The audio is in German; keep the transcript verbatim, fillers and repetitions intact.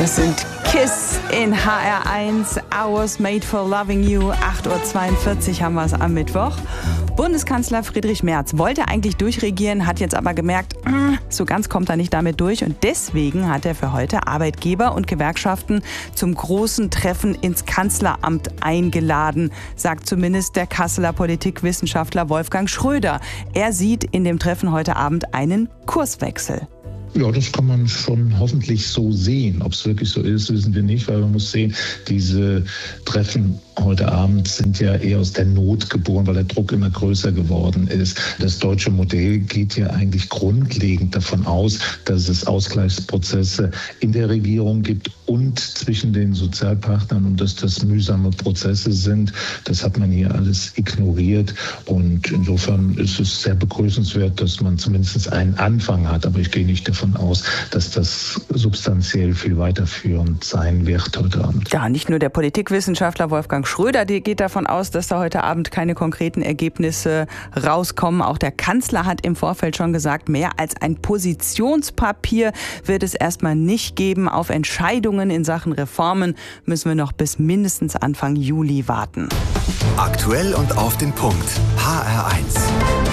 Das sind Kiss in H R eins, I was made for loving you. acht Uhr zweiundvierzig haben wir es am Mittwoch. Bundeskanzler Friedrich Merz wollte eigentlich durchregieren, hat jetzt aber gemerkt, so ganz kommt er nicht damit durch. Und deswegen hat er für heute Arbeitgeber und Gewerkschaften zum großen Treffen ins Kanzleramt eingeladen, sagt zumindest der Kasseler Politikwissenschaftler Wolfgang Schröder. Er sieht in dem Treffen heute Abend einen Kurswechsel. Ja, das kann man schon hoffentlich so sehen. Ob es wirklich so ist, wissen wir nicht, weil man muss sehen, diese Treffen heute Abend sind ja eher aus der Not geboren, weil der Druck immer größer geworden ist. Das deutsche Modell geht ja eigentlich grundlegend davon aus, dass es Ausgleichsprozesse in der Regierung gibt und zwischen den Sozialpartnern und dass das mühsame Prozesse sind. Das hat man hier alles ignoriert und insofern ist es sehr begrüßenswert, dass man zumindest einen Anfang hat. Aber ich gehe nicht davon aus, dass das substanziell viel weiterführend sein wird heute Abend. Ja, nicht nur der Politikwissenschaftler Wolfgang Schröder, der geht davon aus, dass da heute Abend keine konkreten Ergebnisse rauskommen. Auch der Kanzler hat im Vorfeld schon gesagt, mehr als ein Positionspapier wird es erstmal nicht geben. Auf Entscheidungen in Sachen Reformen müssen wir noch bis mindestens Anfang Juli warten. Aktuell und auf den Punkt. H R eins.